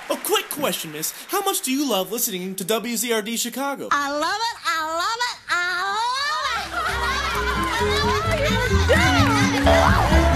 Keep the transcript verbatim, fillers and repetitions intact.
A quick question, miss. How much do you love listening to W Z R D Chicago? I love it, I love it, I love it, I love it, I love it, I love it, I love it.